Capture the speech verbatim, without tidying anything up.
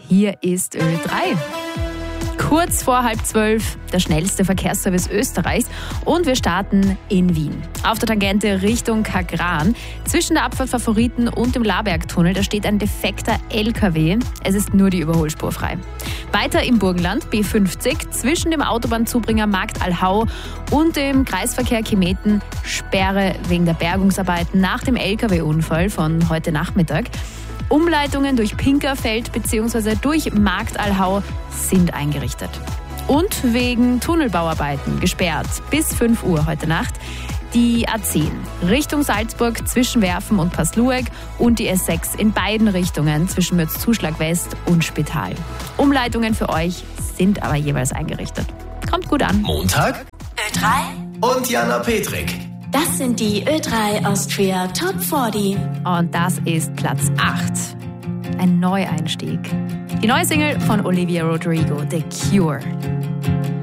Hier ist Ö drei. Kurz vor halb zwölf, der schnellste Verkehrsservice Österreichs, und wir starten in Wien. Auf der Tangente Richtung Kagran, zwischen der Abfahrt Favoriten und dem Labergtunnel, da steht ein defekter L K W. Es ist nur die Überholspur frei. Weiter im Burgenland, B fünfzig, zwischen dem Autobahnzubringer Markt Alhau und dem Kreisverkehr Chemeten, Sperre wegen der Bergungsarbeiten nach dem L K W-Unfall von heute Nachmittag. Umleitungen durch Pinkerfeld bzw. durch Markt Alhau sind eingerichtet. Und wegen Tunnelbauarbeiten gesperrt bis fünf Uhr heute Nacht die A zehn Richtung Salzburg zwischen Werfen und Paslueg und die S sechs in beiden Richtungen zwischen Mürzzuschlag West und Spital. Umleitungen für euch sind aber jeweils eingerichtet. Kommt gut an. Montag Ö drei und Jana Petrik. Das sind die Ö drei Austria Top vierzig. Und das ist Platz acht. Ein Neueinstieg. Die neue Single von Olivia Rodrigo, The Cure.